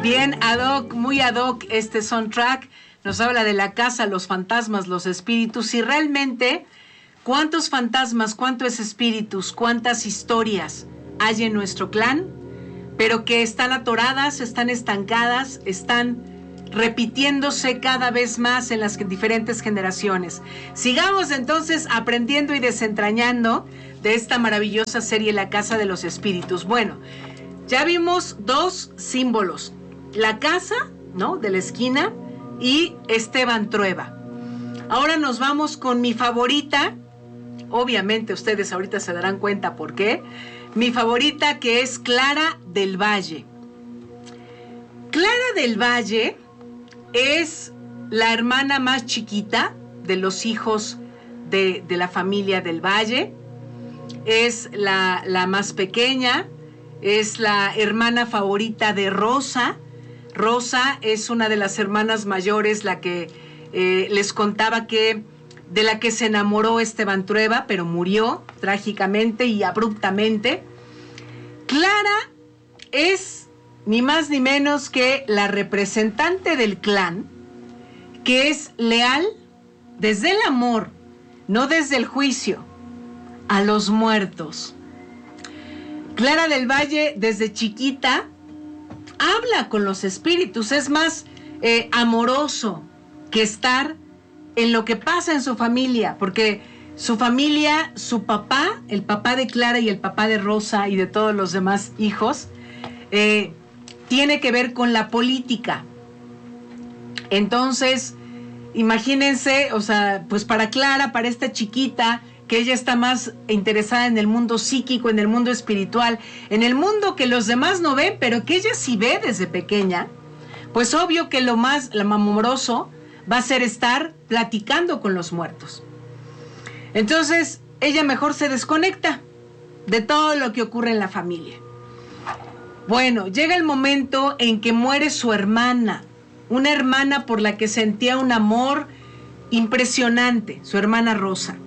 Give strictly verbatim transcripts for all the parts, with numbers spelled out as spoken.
Bien, ad hoc, muy ad hoc este soundtrack. Nos habla de la casa, los fantasmas, los espíritus. Y realmente, ¿cuántos fantasmas, cuántos espíritus, cuántas historias hay en nuestro clan? Pero que están atoradas, están estancadas, están repitiéndose cada vez más en las diferentes generaciones. Sigamos entonces aprendiendo y desentrañando de esta maravillosa serie La Casa de los Espíritus. Bueno, ya vimos dos símbolos. La casa, ¿no?, de la esquina, y Esteban Trueba. Ahora nos vamos con mi favorita. Obviamente ustedes ahorita se darán cuenta por qué. Mi favorita, que es Clara del Valle. Clara del Valle es la hermana más chiquita de los hijos de, de la familia del Valle. Es la, la más pequeña. Es la hermana favorita de Rosa. Rosa es una de las hermanas mayores, la que eh, les contaba que de la que se enamoró Esteban Trueba, pero murió trágicamente y abruptamente. Clara es ni más ni menos que la representante del clan, que es leal desde el amor, no desde el juicio, a los muertos. Clara del Valle, desde chiquita, habla con los espíritus, es más eh, amoroso que estar en lo que pasa en su familia, porque su familia, su papá, el papá de Clara y el papá de Rosa y de todos los demás hijos, eh, tiene que ver con la política. Entonces, imagínense, o sea, pues para Clara, para esta chiquita, que ella está más interesada en el mundo psíquico, en el mundo espiritual, en el mundo que los demás no ven, pero que ella sí ve desde pequeña, pues obvio que lo más, lo más amoroso va a ser estar platicando con los muertos. Entonces, ella mejor se desconecta de todo lo que ocurre en la familia. Bueno, llega el momento en que muere su hermana, una hermana por la que sentía un amor impresionante, su hermana Rosa.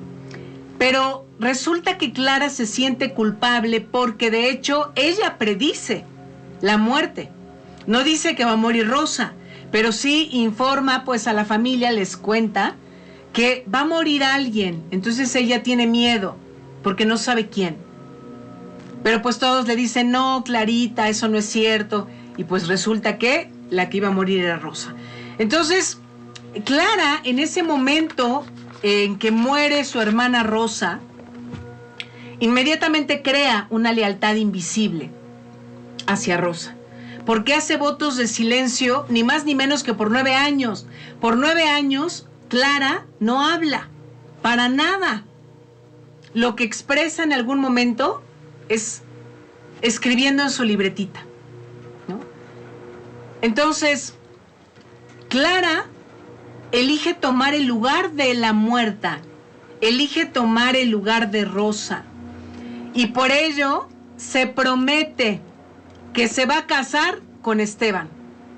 Pero resulta que Clara se siente culpable porque de hecho ella predice la muerte. No dice que va a morir Rosa, pero sí informa pues a la familia, les cuenta que va a morir alguien. Entonces ella tiene miedo porque no sabe quién. Pero pues todos le dicen, no, Clarita, eso no es cierto. Y pues resulta que la que iba a morir era Rosa. Entonces, Clara, en ese momento en que muere su hermana Rosa, inmediatamente crea una lealtad invisible hacia Rosa, porque hace votos de silencio, ni más ni menos que por nueve años. Por nueve años, Clara no habla, para nada. Lo que expresa en algún momento es escribiendo en su libretita, ¿no? Entonces, Clara elige tomar el lugar de la muerta, elige tomar el lugar de Rosa, y por ello se promete que se va a casar con Esteban,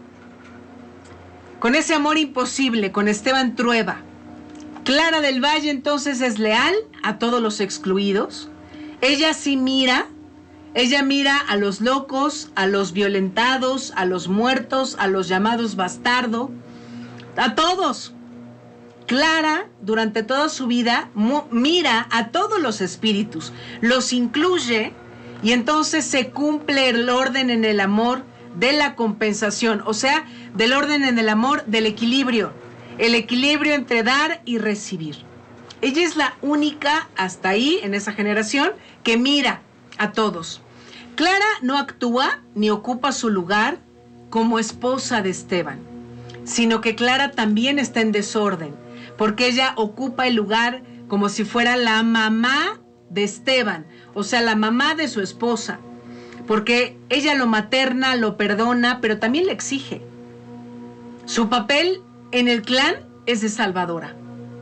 con ese amor imposible, con Esteban Trueba. Clara del Valle entonces es leal a todos los excluidos. Ella sí mira, ella mira a los locos, a los violentados, a los muertos, a los llamados bastardo, a todos. Clara, durante toda su vida, mira a todos los espíritus, los incluye, y entonces se cumple el orden en el amor de la compensación, o sea, del orden en el amor del equilibrio, el equilibrio entre dar y recibir. Ella es la única hasta ahí, en esa generación, que mira a todos. Clara no actúa ni ocupa su lugar como esposa de Esteban, sino que Clara también está en desorden, porque ella ocupa el lugar como si fuera la mamá de Esteban, o sea, la mamá de su esposa, porque ella lo materna, lo perdona, pero también le exige. Su papel en el clan es de salvadora.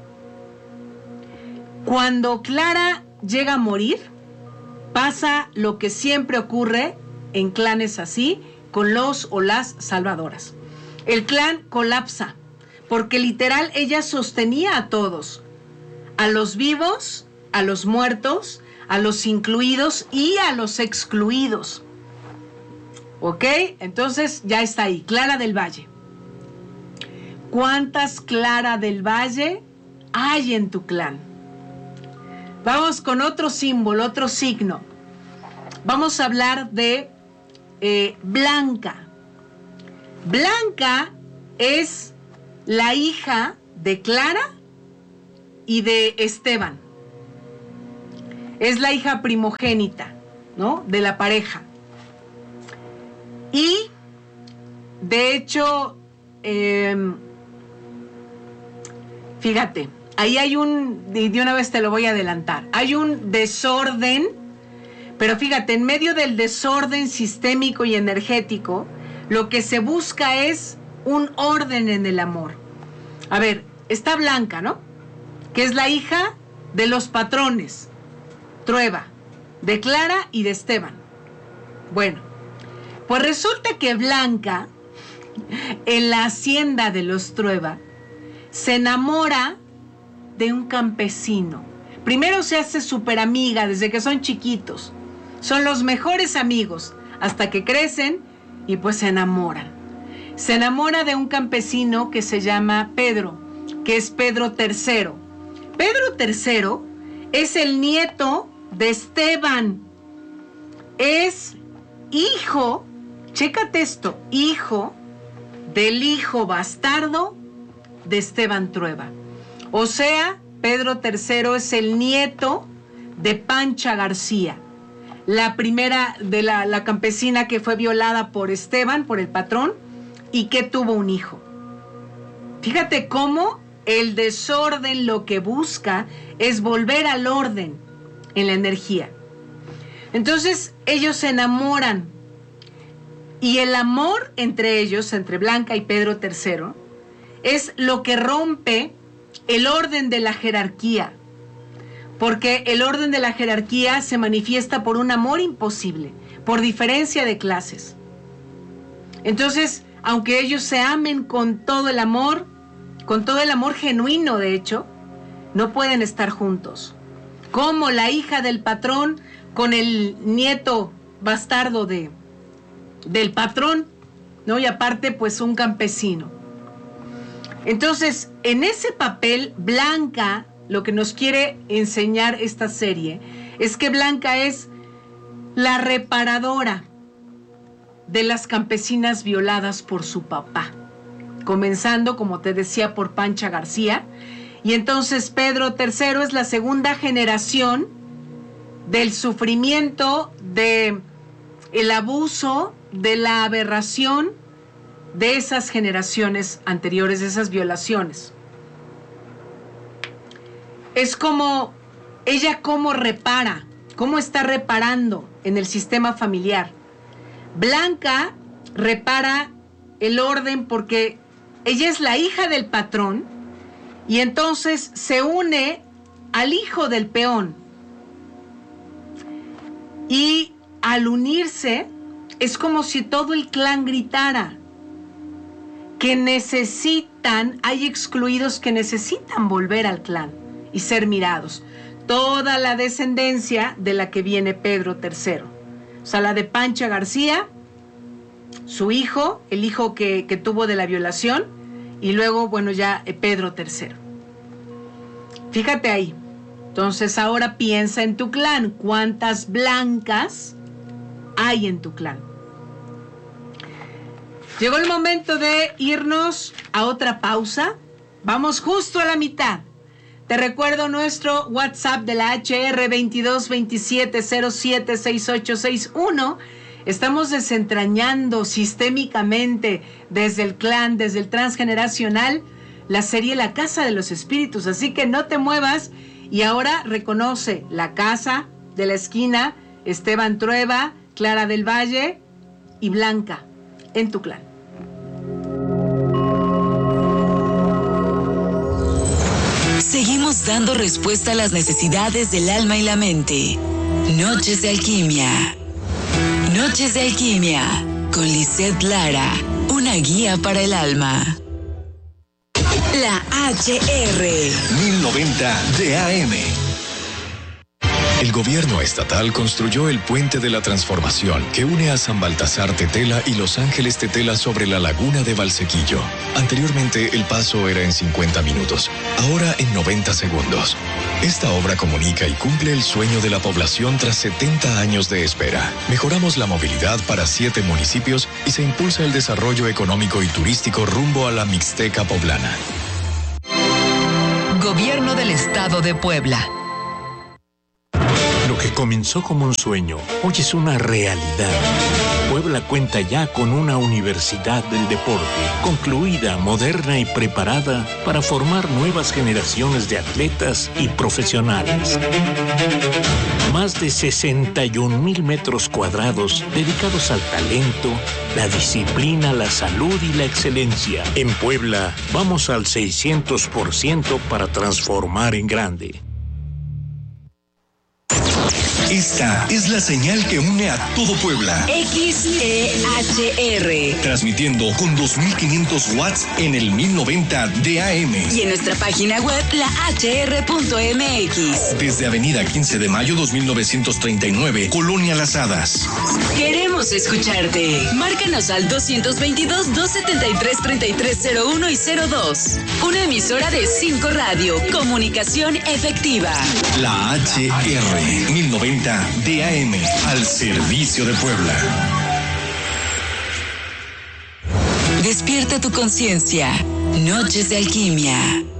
Cuando Clara llega a morir, pasa lo que siempre ocurre en clanes así, con los o las salvadoras. El clan colapsa, porque literal ella sostenía a todos, a los vivos, a los muertos, a los incluidos y a los excluidos. ¿Ok? Entonces ya está ahí, Clara del Valle. ¿Cuántas Clara del Valle hay en tu clan? Vamos con otro símbolo, otro signo. Vamos a hablar de eh, Blanca. Blanca es la hija de Clara y de Esteban. Es la hija primogénita, ¿no?, de la pareja. Y, de hecho, eh, fíjate, ahí hay un, de una vez te lo voy a adelantar, hay un desorden, pero fíjate, en medio del desorden sistémico y energético, lo que se busca es un orden en el amor. A ver, está Blanca, ¿no?, que es la hija de los patrones, Trueba, de Clara y de Esteban. Bueno, pues resulta que Blanca, en la hacienda de los Trueba, se enamora de un campesino. Primero se hace súper amiga desde que son chiquitos. Son los mejores amigos hasta que crecen y pues se enamoran. Se enamora de un campesino que se llama Pedro, que es Pedro tercero. Pedro tercero es el nieto de Esteban. Es hijo, chécate esto, hijo del hijo bastardo de Esteban Trueba. O sea, Pedro tercero es el nieto de Pancha García, la primera de la, la campesina que fue violada por Esteban, por el patrón, y que tuvo un hijo. Fíjate cómo el desorden lo que busca es volver al orden en la energía. Entonces ellos se enamoran y el amor entre ellos, entre Blanca y Pedro tercero, es lo que rompe el orden de la jerarquía, porque el orden de la jerarquía se manifiesta por un amor imposible, por diferencia de clases. Entonces, aunque ellos se amen con todo el amor, con todo el amor genuino, de hecho, no pueden estar juntos. Como la hija del patrón con el nieto bastardo de, del patrón, ¿no? Y aparte, pues, un campesino. Entonces, en ese papel, Blanca, lo que nos quiere enseñar esta serie, es que Blanca es la reparadora de las campesinas violadas por su papá. Comenzando, como te decía, por Pancha García. Y entonces Pedro tercero es la segunda generación del sufrimiento, de el abuso, de la aberración de esas generaciones anteriores, de esas violaciones. Es como ella cómo repara, cómo está reparando en el sistema familiar. Blanca repara el orden porque ella es la hija del patrón y entonces se une al hijo del peón. Y al unirse es como si todo el clan gritara que necesitan, hay excluidos que necesitan volver al clan y ser mirados. Toda la descendencia de la que viene Pedro tercero. O sea, la de Pancha García, su hijo, el hijo que, que tuvo de la violación, y luego, bueno, ya Pedro tercero. Fíjate ahí. Entonces ahora piensa en tu clan. ¿Cuántas Blancas hay en tu clan? Llegó el momento de irnos a otra pausa. Vamos justo a la mitad. Te recuerdo nuestro WhatsApp de la H R veintidós veintisiete cero siete sesenta y ocho sesenta y uno. Estamos desentrañando sistémicamente desde el clan, desde el transgeneracional, la serie La Casa de los Espíritus. Así que no te muevas y ahora reconoce la casa de la esquina, Esteban Trueba, Clara del Valle y Blanca en tu clan. Seguimos dando respuesta a las necesidades del alma y la mente. Noches de Alquimia. Noches de Alquimia, con Lisette Lara, una guía para el alma. La H R mil noventa de A M. El gobierno estatal construyó el Puente de la Transformación que une a San Baltasar Tetela y Los Ángeles Tetela sobre la laguna de Valsequillo. Anteriormente el paso era en cincuenta minutos, ahora en noventa segundos. Esta obra comunica y cumple el sueño de la población tras setenta años de espera. Mejoramos la movilidad para siete municipios y se impulsa el desarrollo económico y turístico rumbo a la Mixteca poblana. Gobierno del Estado de Puebla. Lo que comenzó como un sueño, hoy es una realidad. Puebla cuenta ya con una universidad del deporte, concluida, moderna y preparada para formar nuevas generaciones de atletas y profesionales. Más de sesenta y un mil metros cuadrados dedicados al talento, la disciplina, la salud y la excelencia. En Puebla, vamos al seiscientos por ciento para transformar en grande. Esta es la señal que une a todo Puebla. X E H R. Transmitiendo con dos mil quinientos watts en el mil noventa de A M. Y en nuestra página web, la h r punto m x. Desde Avenida quince de mayo dos mil novecientos treinta y nueve, Colonia Las Hadas. Queremos escucharte. Márcanos al doscientos veintidós, doscientos setenta y tres, treinta y tres cero uno y cero dos. Una emisora de cinco Radio. Comunicación efectiva. La H R mil noventa de A M, al servicio de Puebla. Despierta tu conciencia. Noches de Alquimia.